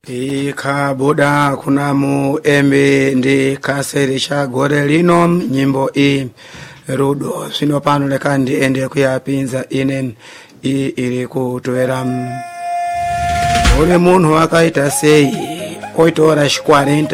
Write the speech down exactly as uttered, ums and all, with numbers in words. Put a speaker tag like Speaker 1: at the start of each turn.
Speaker 1: ikhabuda kunamu embe ndi kaserisha gore lino nyimbo i rudo sino pano lekandi ende kuyapinza ine i ili kutwera ule munhu akaita sei oito horas quarenta